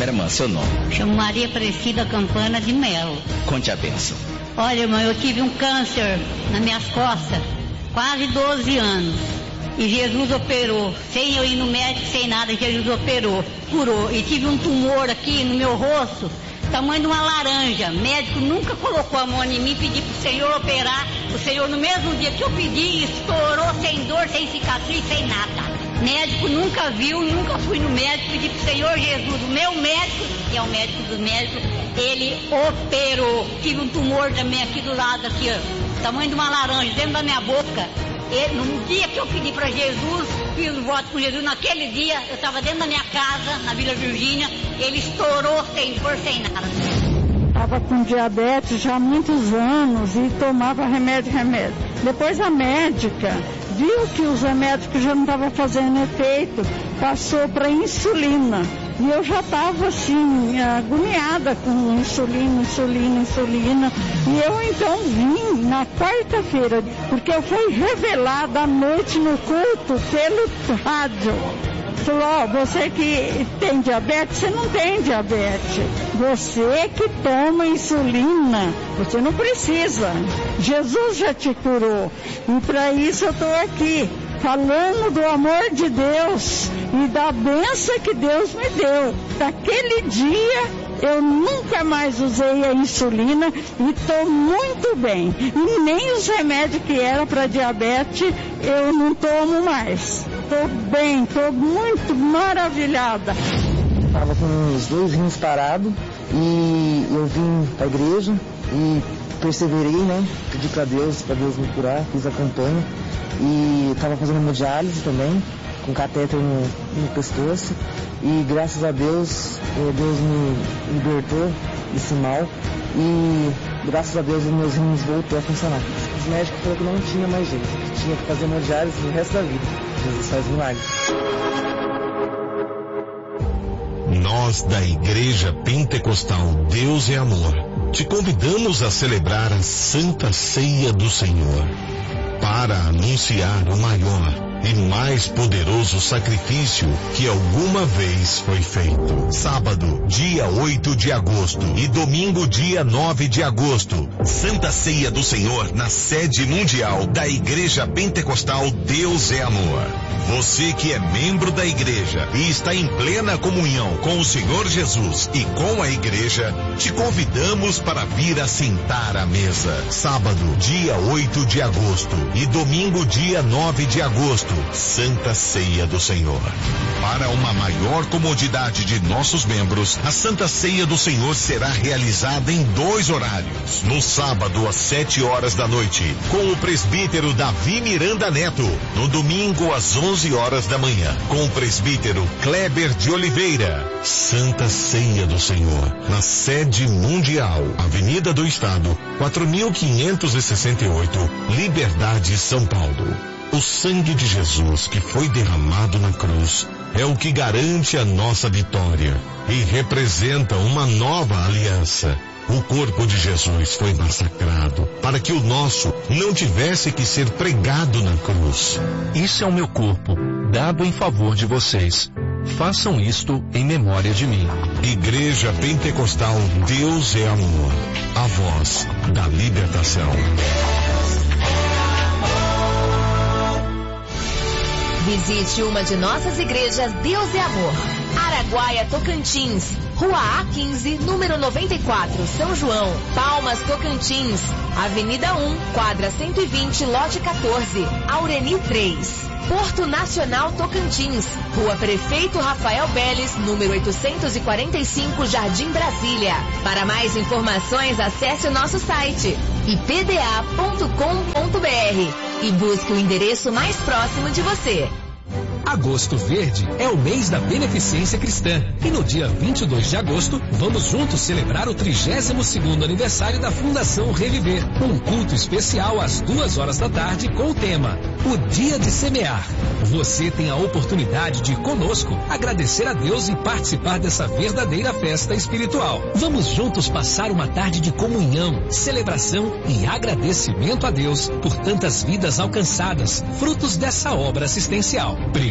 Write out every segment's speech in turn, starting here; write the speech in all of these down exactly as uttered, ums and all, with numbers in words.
Era irmã, seu nome? Chamo Maria Aparecida Campana de Melo. Conte a bênção. Olha, irmão, eu tive um câncer nas minhas costas, quase doze anos. E Jesus operou, sem eu ir no médico, sem nada, Jesus operou, curou. E tive um tumor aqui no meu rosto, tamanho de uma laranja. Médico nunca colocou a mão em mim, pedi para o Senhor operar. O Senhor, no mesmo dia que eu pedi, estourou sem dor, sem cicatriz, sem nada. Médico nunca viu, nunca fui no médico, pedi para o Senhor Jesus, o meu médico, que é o médico dos médicos, ele operou. Tive um tumor também aqui do lado, aqui, ó, tamanho de uma laranja, dentro da minha boca. E, no dia que eu pedi para Jesus, fiz o voto com Jesus, naquele dia, eu estava dentro da minha casa, na Vila Virgínia, ele estourou sem dor, sem nada. Estava com diabetes já há muitos anos e tomava remédio, remédio. Depois a médica viu que os remédios já não estavam fazendo efeito, passou para insulina. E eu já estava assim, agoniada com insulina, insulina, insulina. E eu então vim na quarta-feira, porque eu fui revelada à noite no culto pelo rádio. Falou, ó, você que tem diabetes, você não tem diabetes. Você que toma insulina, você não precisa. Jesus já te curou. E para isso eu estou aqui, falando do amor de Deus e da bênção que Deus me deu. Daquele dia eu nunca mais usei a insulina e estou muito bem. E nem os remédios que eram para diabetes eu não tomo mais. Estou bem, estou muito maravilhada. Estava com os dois rins parados e eu vim para a igreja e perseverei, né? Pedi para Deus, para Deus me curar, fiz a campanha e estava fazendo hemodiálise também, com catéter no, no pescoço e graças a Deus, Deus me libertou desse mal e graças a Deus os meus rins voltou a funcionar. Os médicos falaram que não tinha mais jeito, que tinha que fazer hemodiálise no resto da vida. Jesus faz milagre. Nós da Igreja Pentecostal Deus é Amor te convidamos a celebrar a Santa Ceia do Senhor para anunciar o maior e mais poderoso sacrifício que alguma vez foi feito. Sábado, dia oito de agosto e domingo, dia nove de agosto, Santa Ceia do Senhor na sede mundial da Igreja Pentecostal Deus é Amor. Você que é membro da igreja e está em plena comunhão com o Senhor Jesus e com a igreja, te convidamos para vir assentar à mesa. Sábado, dia oito de agosto e domingo, dia nove de agosto, Santa Ceia do Senhor. Para uma maior comodidade de nossos membros, a Santa Ceia do Senhor será realizada em dois horários. No sábado, às sete horas da noite, com o presbítero Davi Miranda Neto. No domingo, às onze horas da manhã, com o presbítero Kleber de Oliveira. Santa Ceia do Senhor, na sede mundial, Avenida do Estado, quatro mil quinhentos e sessenta e oito, Liberdade, São Paulo. O sangue de Jesus que foi derramado na cruz é o que garante a nossa vitória e representa uma nova aliança. O corpo de Jesus foi massacrado para que o nosso não tivesse que ser pregado na cruz. Isso é o meu corpo, dado em favor de vocês. Façam isto em memória de mim. Igreja Pentecostal Deus é Amor, a voz da libertação. Visite uma de nossas igrejas Deus é Amor. Araguaia, Tocantins. Rua A quinze, número noventa e quatro, São João. Palmas, Tocantins. Avenida um, quadra cento e vinte, lote quatorze, Aureni três. Porto Nacional, Tocantins. Rua Prefeito Rafael Beles, número oitocentos e quarenta e cinco, Jardim Brasília. Para mais informações, acesse o nosso site i p d a ponto com ponto b r e busque o endereço mais próximo de você. Agosto Verde é o mês da beneficência cristã e no dia vinte e dois de agosto vamos juntos celebrar o trigésimo segundo aniversário da Fundação Reviver. Um culto especial às duas horas da tarde com o tema O Dia de Semear. Você tem a oportunidade de conosco agradecer a Deus e participar dessa verdadeira festa espiritual. Vamos juntos passar uma tarde de comunhão, celebração e agradecimento a Deus por tantas vidas alcançadas, frutos dessa obra assistencial.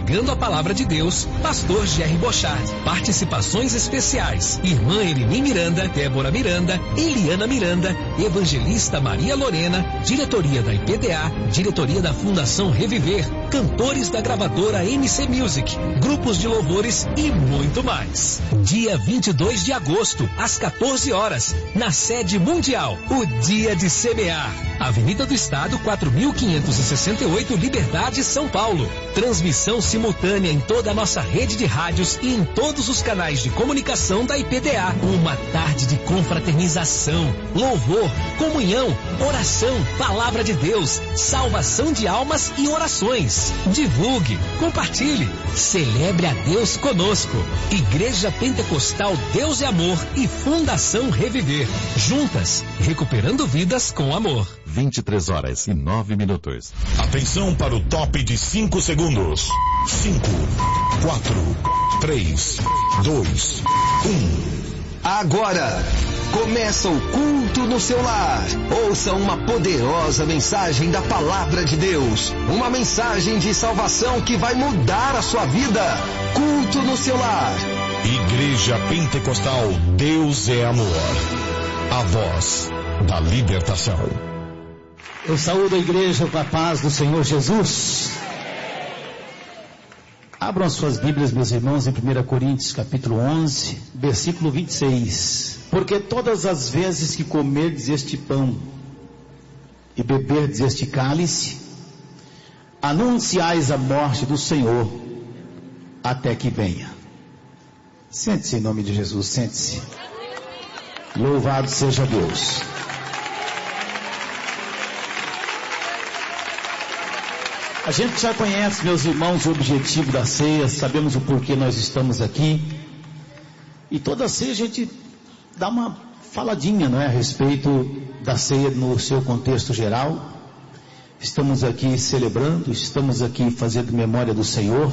Pregando a Palavra de Deus, Pastor Jerry Bochard. Participações especiais: Irmã Eleni Miranda, Débora Miranda, Eliana Miranda, Evangelista Maria Lorena, diretoria da I P D A, diretoria da Fundação Reviver, cantores da gravadora M C Music, grupos de louvores e muito mais. Dia vinte e dois de agosto, às quatorze horas, na sede mundial, o Dia de Semear. Avenida do Estado, quatro mil quinhentos e sessenta e oito, Liberdade, São Paulo. Transmissão simultânea em toda a nossa rede de rádios e em todos os canais de comunicação da I P D A. Uma tarde de confraternização, louvor, comunhão, oração, palavra de Deus, salvação de almas e orações. Divulgue, compartilhe, celebre a Deus conosco. Igreja Pentecostal Deus é Amor e Fundação Reviver. Juntas, recuperando vidas com amor. vinte e três horas e nove minutos. Atenção para o top de cinco segundos. cinco, quatro, três, dois, um. Agora começa o culto no seu lar. Ouça uma poderosa mensagem da Palavra de Deus. Uma mensagem de salvação que vai mudar a sua vida. Culto no seu lar. Igreja Pentecostal Deus é Amor. A voz da libertação. Eu saúdo a igreja com a paz do Senhor Jesus. Abram as suas Bíblias, meus irmãos, em primeira Coríntios, capítulo onze, versículo vinte e seis. Porque todas as vezes que comerdes este pão e beberdes este cálice, anunciais a morte do Senhor até que venha. Sente-se em nome de Jesus, sente-se. Louvado seja Deus. A gente já conhece, meus irmãos, o objetivo da ceia, sabemos o porquê nós estamos aqui. E toda ceia a gente dá uma faladinha, não é, a respeito da ceia no seu contexto geral. Estamos aqui celebrando, estamos aqui fazendo memória do Senhor.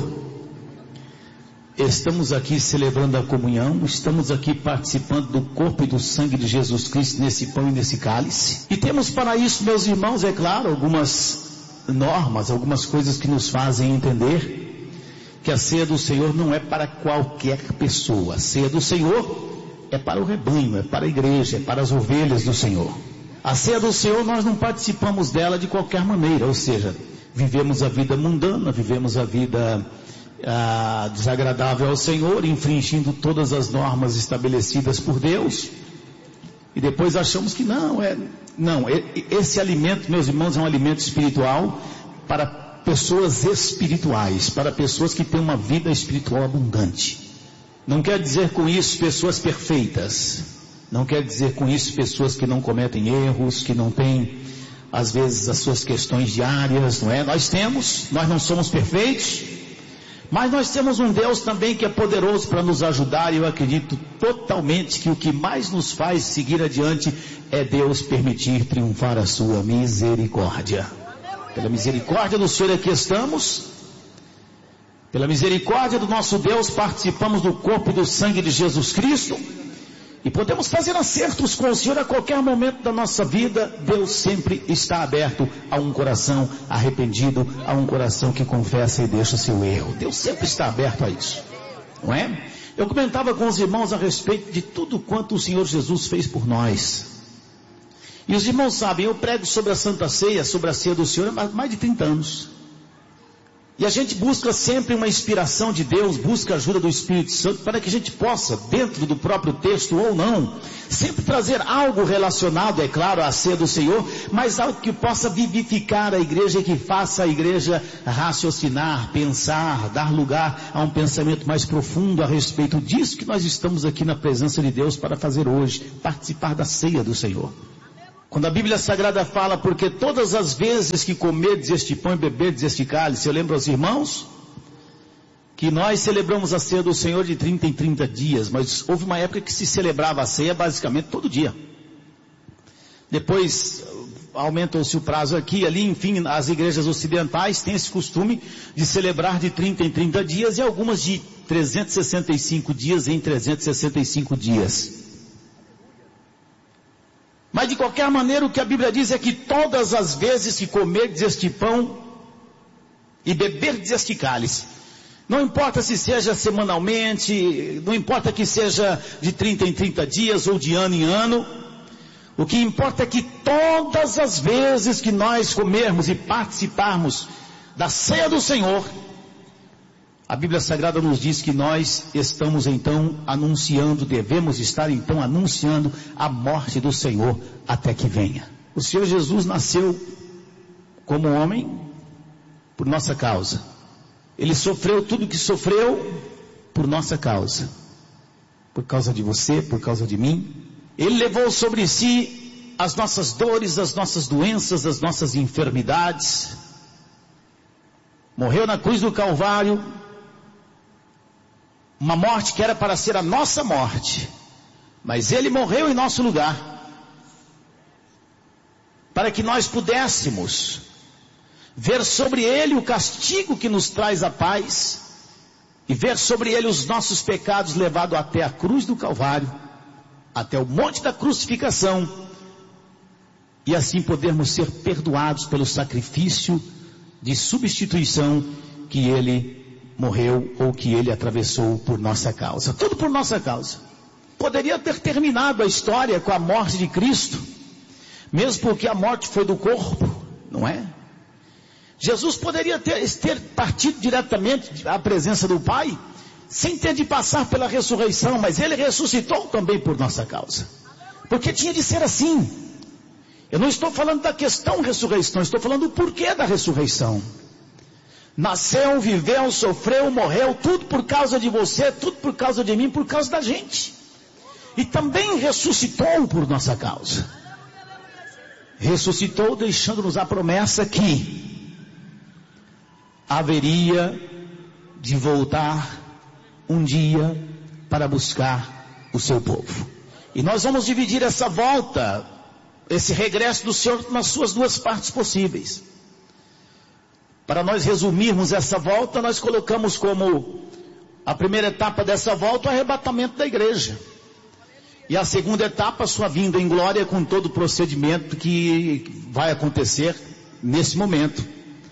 Estamos aqui celebrando a comunhão, estamos aqui participando do corpo e do sangue de Jesus Cristo nesse pão e nesse cálice. E temos para isso, meus irmãos, é claro, algumas normas, algumas coisas que nos fazem entender que a ceia do Senhor não é para qualquer pessoa. A ceia do Senhor é para o rebanho, é para a igreja, é para as ovelhas do Senhor. A ceia do Senhor nós não participamos dela de qualquer maneira, ou seja, vivemos a vida mundana, vivemos a vida ah, desagradável ao Senhor, infringindo todas as normas estabelecidas por Deus, e depois achamos que não, é, não, esse alimento, meus irmãos, é um alimento espiritual para pessoas espirituais, para pessoas que têm uma vida espiritual abundante. Não quer dizer com isso pessoas perfeitas, não quer dizer com isso pessoas que não cometem erros, que não têm, às vezes, as suas questões diárias, não é? Nós temos, nós não somos perfeitos, mas nós temos um Deus também que é poderoso para nos ajudar, e eu acredito totalmente que o que mais nos faz seguir adiante é Deus permitir triunfar a sua misericórdia. Pela misericórdia do Senhor aqui estamos, pela misericórdia do nosso Deus participamos do corpo e do sangue de Jesus Cristo, e podemos fazer acertos com o Senhor a qualquer momento da nossa vida. Deus sempre está aberto a um coração arrependido, a um coração que confessa e deixa o seu erro. Deus sempre está aberto a isso, não é? Eu comentava com os irmãos a respeito de tudo quanto o Senhor Jesus fez por nós. E os irmãos sabem, eu prego sobre a Santa Ceia, sobre a ceia do Senhor há mais de trinta anos. E a gente busca sempre uma inspiração de Deus, busca a ajuda do Espírito Santo, para que a gente possa, dentro do próprio texto ou não, sempre trazer algo relacionado, é claro, à ceia do Senhor, mas algo que possa vivificar a igreja e que faça a igreja raciocinar, pensar, dar lugar a um pensamento mais profundo a respeito disso que nós estamos aqui na presença de Deus para fazer hoje, participar da ceia do Senhor. Quando a Bíblia Sagrada fala, porque todas as vezes que comerdes este pão e beberdes este cálice, eu lembro aos irmãos que nós celebramos a ceia do Senhor de trinta em trinta dias, mas houve uma época que se celebrava a ceia basicamente todo dia. Depois aumentou-se o prazo aqui e ali, enfim, as igrejas ocidentais têm esse costume de celebrar de trinta em trinta dias e algumas de trezentos e sessenta e cinco dias em trezentos e sessenta e cinco dias. Mas de qualquer maneira o que a Bíblia diz é que todas as vezes que comerdes este pão e beberdes este cálice, Não importa se seja semanalmente, não importa que seja de trinta em trinta dias ou de ano em ano. O que importa é que todas as vezes que nós comermos e participarmos da ceia do Senhor, a Bíblia Sagrada nos diz que nós estamos então anunciando, devemos estar então anunciando a morte do Senhor até que venha. O Senhor Jesus nasceu como homem por nossa causa. Ele sofreu tudo o que sofreu por nossa causa. Por causa de você, por causa de mim. Ele levou sobre si as nossas dores, as nossas doenças, as nossas enfermidades. Morreu na cruz do Calvário. Uma morte que era para ser a nossa morte. Mas ele morreu em nosso lugar. Para que nós pudéssemos ver sobre ele o castigo que nos traz a paz, e ver sobre ele os nossos pecados levados até a cruz do Calvário, até o monte da crucificação, e assim podermos ser perdoados pelo sacrifício de substituição que ele morreu, ou que ele atravessou por nossa causa. Tudo por nossa causa. Poderia ter terminado a história com a morte de Cristo, mesmo porque a morte foi do corpo, não é? Jesus poderia ter, ter partido diretamente à presença do Pai, sem ter de passar pela ressurreição, mas ele ressuscitou também por nossa causa. Porque tinha de ser assim. Eu não estou falando da questão ressurreição, estou falando do porquê da ressurreição. Nasceu, viveu, sofreu, morreu, tudo por causa de você, tudo por causa de mim, por causa da gente. E também ressuscitou por nossa causa. Ressuscitou deixando-nos a promessa que haveria de voltar um dia para buscar o seu povo. E nós vamos dividir essa volta, esse regresso do Senhor nas suas duas partes possíveis. Para nós resumirmos essa volta, nós colocamos como a primeira etapa dessa volta o arrebatamento da igreja. E a segunda etapa, a sua vinda em glória com todo o procedimento que vai acontecer nesse momento.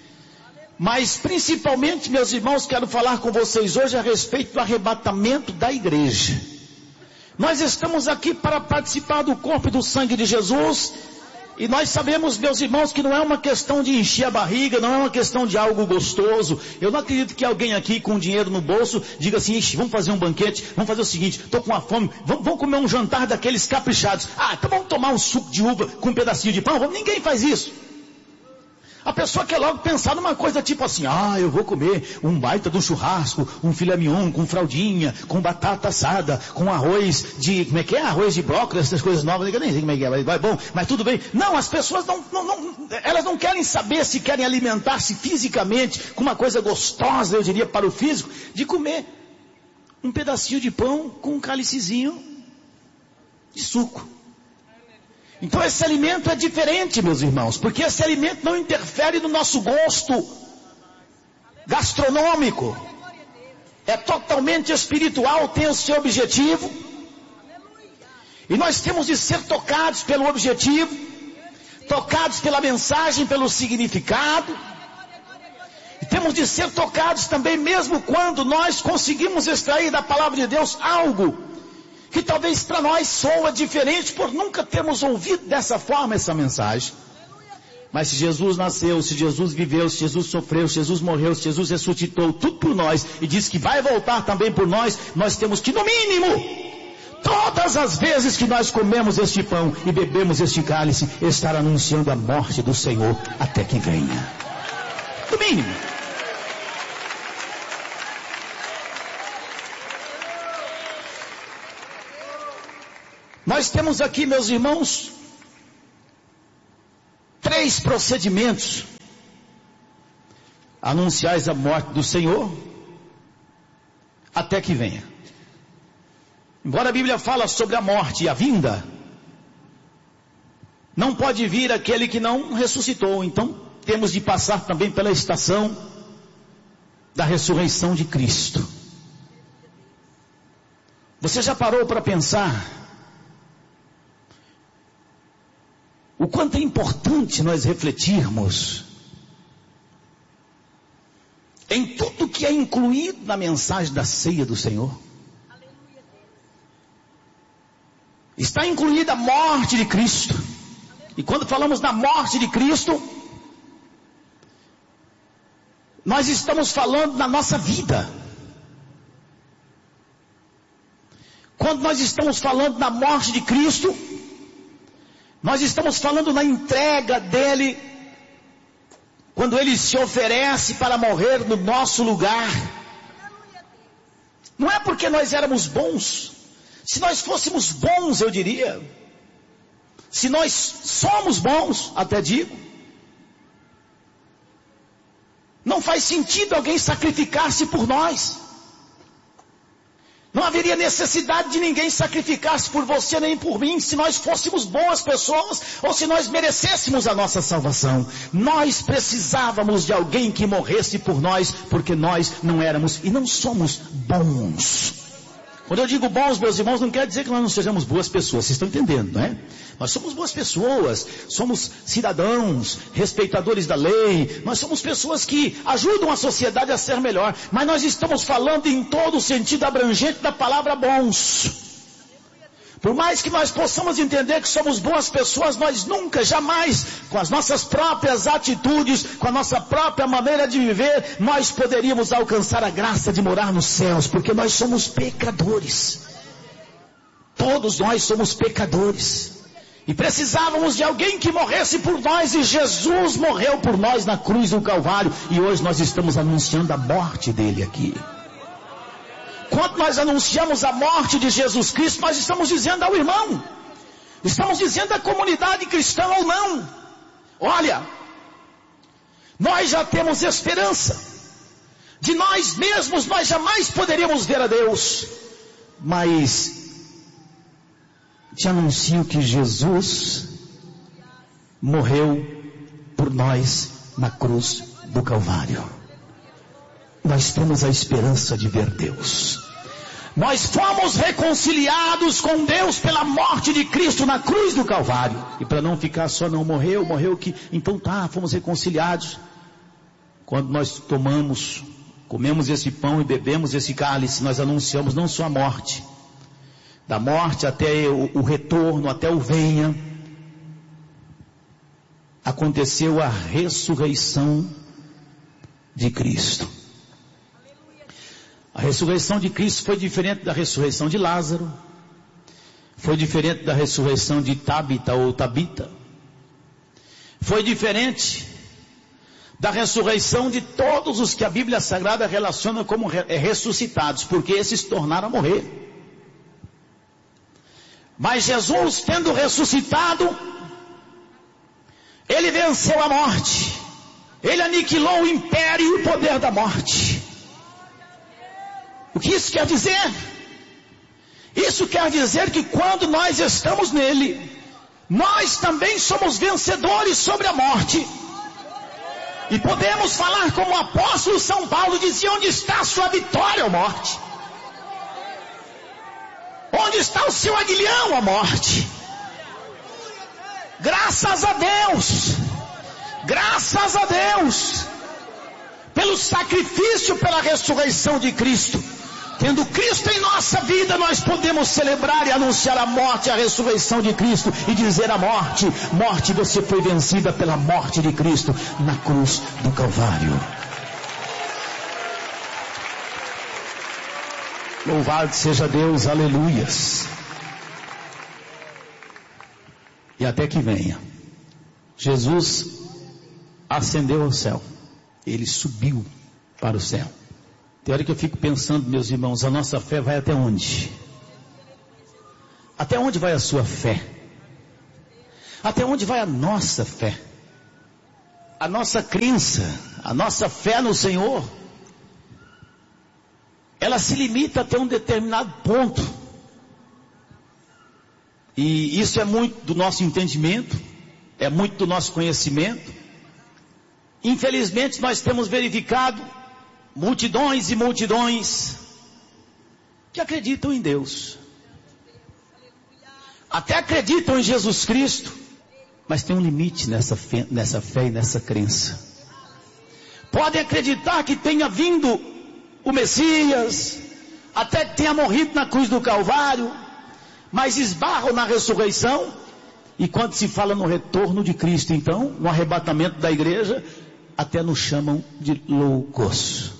Mas principalmente, meus irmãos, quero falar com vocês hoje a respeito do arrebatamento da igreja. Nós estamos aqui para participar do corpo e do sangue de Jesus, e nós sabemos, meus irmãos, que não é uma questão de encher a barriga, não é uma questão de algo gostoso. Eu não acredito que alguém aqui com dinheiro no bolso diga assim: ixi, vamos fazer um banquete, vamos fazer o seguinte, estou com uma fome, vamos, vamos comer um jantar daqueles caprichados. Ah, então vamos tomar um suco de uva com um pedacinho de pão. Vamos. Ninguém faz isso. A pessoa quer logo pensar numa coisa tipo assim: ah, eu vou comer um baita de um churrasco, um filé mignon com fraldinha, com batata assada, com arroz de, como é que é? Arroz de brócolis, essas coisas novas, eu nem sei como é que é, vai bom, mas tudo bem. Não, as pessoas não, não, não, elas não querem saber se querem alimentar-se fisicamente com uma coisa gostosa, eu diria, para o físico, de comer um pedacinho de pão com um cálicezinho de suco. Então esse alimento é diferente, meus irmãos, porque esse alimento não interfere no nosso gosto gastronômico. É totalmente espiritual, tem o seu objetivo. E nós temos de ser tocados pelo objetivo, tocados pela mensagem, pelo significado. E temos de ser tocados também mesmo quando nós conseguimos extrair da palavra de Deus algo que talvez para nós soa diferente por nunca termos ouvido dessa forma essa mensagem. Mas se Jesus nasceu, se Jesus viveu, se Jesus sofreu, se Jesus morreu, se Jesus ressuscitou, tudo por nós, e diz que vai voltar também por nós, nós temos que, no mínimo, todas as vezes que nós comemos este pão e bebemos este cálice, estar anunciando a morte do Senhor até que venha. No mínimo. Nós temos aqui, meus irmãos, três procedimentos anunciais a morte do Senhor até que venha. Embora a Bíblia fala sobre a morte e a vinda, não pode vir aquele que não ressuscitou. Então temos de passar também pela estação da ressurreição de Cristo. Você já parou para pensar o quanto é importante nós refletirmos em tudo que é incluído na mensagem da ceia do Senhor. Está incluída a morte de Cristo. E quando falamos da morte de Cristo, nós estamos falando na nossa vida. Quando nós estamos falando na morte de Cristo, nós estamos falando na entrega dele, quando ele se oferece para morrer no nosso lugar. Não é porque nós éramos bons. Se nós fôssemos bons, eu diria. Se nós somos bons, até digo. Não faz sentido alguém sacrificar-se por nós. Não haveria necessidade de ninguém sacrificar-se por você nem por mim, se nós fôssemos boas pessoas ou se nós merecêssemos a nossa salvação. Nós precisávamos de alguém que morresse por nós, porque nós não éramos e não somos bons. Quando eu digo bons, meus irmãos, não quer dizer que nós não sejamos boas pessoas, vocês estão entendendo, não é? Nós somos boas pessoas, somos cidadãos, respeitadores da lei, nós somos pessoas que ajudam a sociedade a ser melhor, mas nós estamos falando em todo o sentido abrangente da palavra bons. Por mais que nós possamos entender que somos boas pessoas, nós nunca, jamais, com as nossas próprias atitudes, com a nossa própria maneira de viver, nós poderíamos alcançar a graça de morar nos céus, porque nós somos pecadores. Todos nós somos pecadores. E precisávamos de alguém que morresse por nós, e Jesus morreu por nós na cruz do Calvário, e hoje nós estamos anunciando a morte dele aqui. Quando nós anunciamos a morte de Jesus Cristo, nós estamos dizendo ao irmão, estamos dizendo à comunidade cristã ou não, olha, nós já temos esperança, de nós mesmos nós jamais poderíamos ver a Deus, mas te anuncio que Jesus morreu por nós na cruz do Calvário. Nós temos a esperança de ver Deus. Nós fomos reconciliados com Deus pela morte de Cristo na cruz do Calvário. E para não ficar só não morreu, morreu que... Então tá, fomos reconciliados. Quando nós tomamos, comemos esse pão e bebemos esse cálice, nós anunciamos não só a morte. Da morte até o, o retorno, até o venha. Aconteceu a ressurreição de Cristo. A ressurreição de Cristo foi diferente da ressurreição de Lázaro, foi diferente da ressurreição de Tabita ou Tabita, foi diferente da ressurreição de todos os que a Bíblia Sagrada relaciona como ressuscitados, porque esses tornaram a morrer. Mas Jesus, tendo ressuscitado, ele venceu a morte, ele aniquilou o império e o poder da morte. O que isso quer dizer? Isso quer dizer que quando nós estamos nele, nós também somos vencedores sobre a morte. E podemos falar como o apóstolo São Paulo dizia: onde está a sua vitória, ó morte? Onde está o seu aguilhão, ó morte? Graças a Deus, graças a Deus, pelo sacrifício, pela ressurreição de Cristo. Tendo Cristo em nossa vida, nós podemos celebrar e anunciar a morte e a ressurreição de Cristo e dizer à morte: morte, você foi vencida pela morte de Cristo na cruz do Calvário. Louvado seja Deus, aleluias. E até que venha, Jesus ascendeu ao céu, ele subiu para o céu. Tem hora que eu fico pensando, meus irmãos, a nossa fé vai até onde? Até onde vai a sua fé? Até onde vai a nossa fé? A nossa crença, a nossa fé no Senhor, ela se limita até um determinado ponto. E isso é muito do nosso entendimento, é muito do nosso conhecimento. Infelizmente nós temos verificado multidões e multidões que acreditam em Deus, até acreditam em Jesus Cristo, mas tem um limite nessa fé, nessa fé e nessa crença. Podem acreditar que tenha vindo o Messias, até que tenha morrido na cruz do Calvário, mas esbarram na ressurreição. E quando se fala no retorno de Cristo, então, no arrebatamento da igreja, até nos chamam de loucos.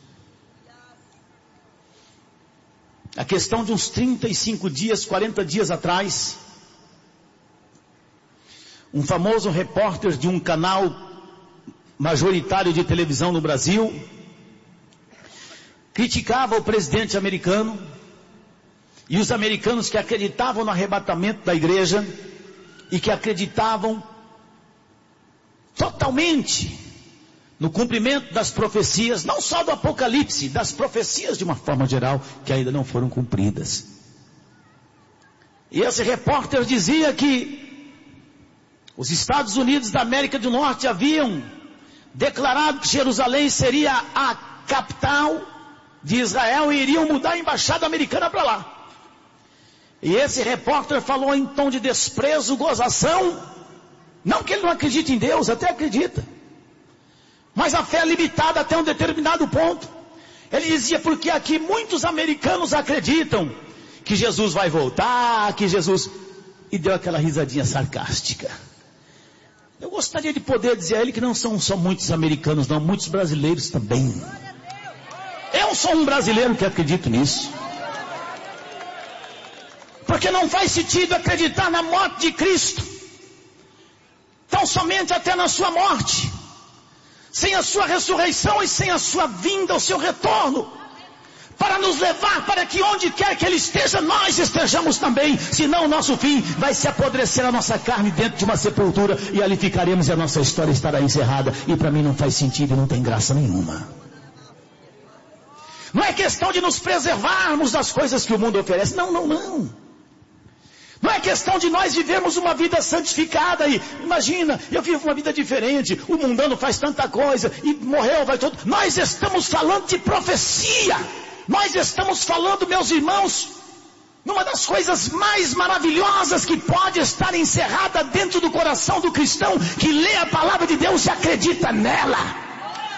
A questão de uns trinta e cinco dias, quarenta dias atrás, um famoso repórter de um canal majoritário de televisão no Brasil criticava o presidente americano e os americanos que acreditavam no arrebatamento da igreja e que acreditavam totalmente no cumprimento das profecias, não só do Apocalipse, das profecias de uma forma geral, que ainda não foram cumpridas. E esse repórter dizia que os Estados Unidos da América do Norte haviam declarado que Jerusalém seria a capital de Israel e iriam mudar a embaixada americana para lá. E esse repórter falou em tom de desprezo, gozação, não que ele não acredite em Deus, até acredita, mas a fé é limitada até um determinado ponto. Ele dizia, porque aqui muitos americanos acreditam que Jesus vai voltar, que Jesus... E deu aquela risadinha sarcástica. Eu gostaria de poder dizer a ele que não são só muitos americanos, não, muitos brasileiros também. Eu sou um brasileiro que acredito nisso. Porque não faz sentido acreditar na morte de Cristo, tão somente até na sua morte, sem a sua ressurreição e sem a sua vinda, o seu retorno, para nos levar para que onde quer que Ele esteja, nós estejamos também. Senão o nosso fim vai se apodrecer a nossa carne dentro de uma sepultura, e ali ficaremos e a nossa história estará encerrada. E para mim não faz sentido e não tem graça nenhuma. Não é questão de nos preservarmos das coisas que o mundo oferece, não, não, não. Não é questão de nós vivermos uma vida santificada e, imagina, eu vivo uma vida diferente, o mundano faz tanta coisa e morreu, vai todo. Nós estamos falando de profecia. Nós estamos falando, meus irmãos, numa das coisas mais maravilhosas que pode estar encerrada dentro do coração do cristão, que lê a palavra de Deus e acredita nela.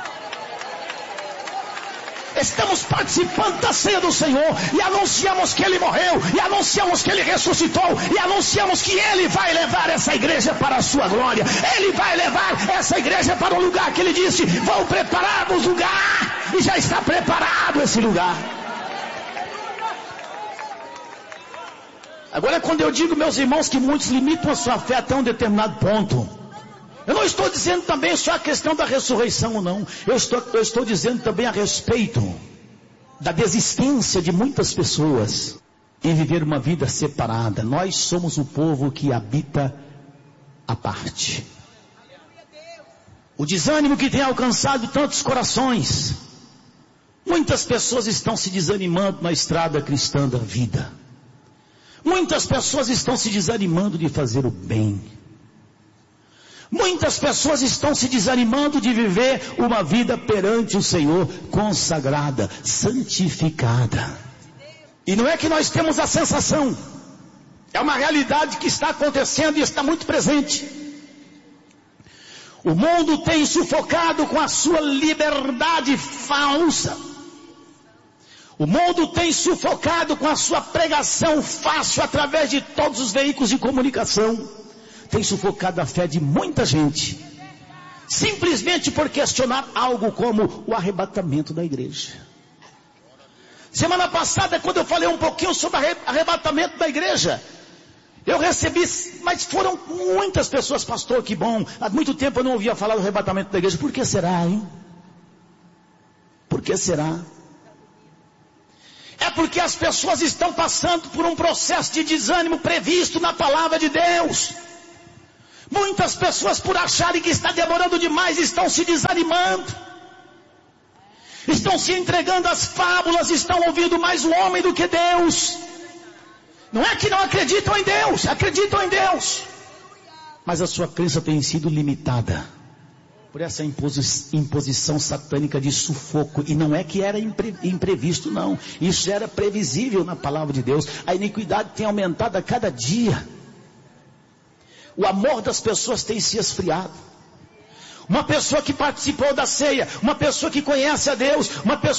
Estamos participando da ceia do Senhor e anunciamos que Ele morreu, e anunciamos que Ele ressuscitou, e anunciamos que Ele vai levar essa igreja para a sua glória. Ele vai levar essa igreja para um lugar que Ele disse, vou preparar-vos lugar, e já está preparado esse lugar. Agora, quando eu digo, meus irmãos, que muitos limitam a sua fé até um determinado ponto, eu não estou dizendo também só a questão da ressurreição ou não. Eu estou, eu estou dizendo também a respeito da desistência de muitas pessoas em viver uma vida separada. Nós somos o povo que habita à parte. O desânimo que tem alcançado tantos corações. Muitas pessoas estão se desanimando na estrada cristã da vida. Muitas pessoas estão se desanimando de fazer o bem. Muitas pessoas estão se desanimando de viver uma vida perante o Senhor, consagrada, santificada. E não é que nós temos a sensação, é uma realidade que está acontecendo e está muito presente. O mundo tem sufocado com a sua liberdade falsa. O mundo tem sufocado com a sua pregação fácil através de todos os veículos de comunicação. Tem sufocado a fé de muita gente, simplesmente por questionar algo como o arrebatamento da igreja. Semana passada, quando eu falei um pouquinho sobre o arrebatamento da igreja, eu recebi, mas foram muitas pessoas, pastor, que bom, há muito tempo eu não ouvia falar do arrebatamento da igreja. Por que será, hein? Por que será? É porque as pessoas estão passando por um processo de desânimo previsto na palavra de Deus. Muitas pessoas, por acharem que está demorando demais, estão se desanimando. Estão se entregando às fábulas, estão ouvindo mais o homem do que Deus. Não é que não acreditam em Deus, acreditam em Deus. Mas a sua crença tem sido limitada por essa imposi- imposição satânica de sufoco. E não é que era impre- imprevisto, não. Isso era previsível na palavra de Deus. A iniquidade tem aumentado a cada dia. O amor das pessoas tem se esfriado. Uma pessoa que participou da ceia, uma pessoa que conhece a Deus, uma pessoa